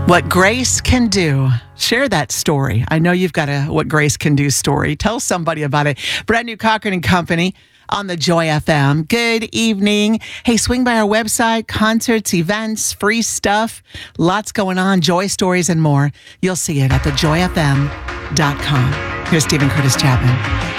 What Grace Can Do. Share that story. I know you've got a What Grace Can Do story. Tell somebody about it. Brand new Cochran and Company on the Joy FM. Good evening. Hey, swing by our website, concerts, events, free stuff. Lots going on, joy stories and more. You'll see it at thejoyfm.com. Here's Stephen Curtis Chapman.